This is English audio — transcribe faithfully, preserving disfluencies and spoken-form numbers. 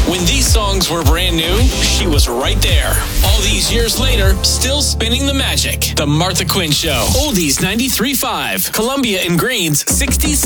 When these songs were brand new, she was right there. All these years later, still spinning the magic. The Martha Quinn Show. Oldies ninety-three point five. Columbia and Green's sixties,